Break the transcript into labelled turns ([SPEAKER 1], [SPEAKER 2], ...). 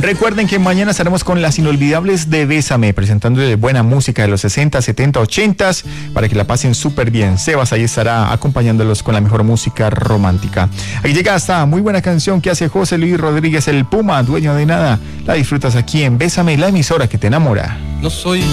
[SPEAKER 1] Recuerden que mañana estaremos con las inolvidables de Bésame, presentando buena música de los 60, 70, 80 para que la pasen súper bien. Sebas ahí estará acompañándolos con la mejor música romántica. Ahí llega esta muy buena canción que hace José Luis Rodríguez, el Puma, dueño de nada. La disfrutas aquí en Bésame, la emisora que te enamora.
[SPEAKER 2] No soy